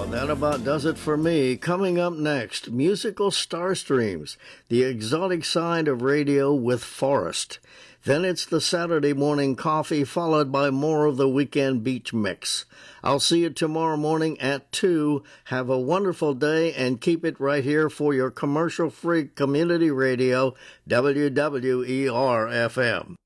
Well, that about does it for me. Coming up next, musical star streams, the exotic side of radio with Forrest. Then it's the Saturday morning coffee, followed by more of the weekend beach mix. I'll see you tomorrow morning at 2. Have a wonderful day and keep it right here for your commercial-free community radio, WWER-FM.